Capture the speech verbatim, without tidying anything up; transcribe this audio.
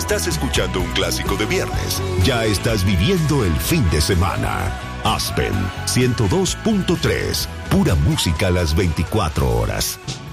estás escuchando un clásico de viernes, ya estás viviendo el fin de semana. Aspen ciento dos punto tres, pura música a las veinticuatro horas.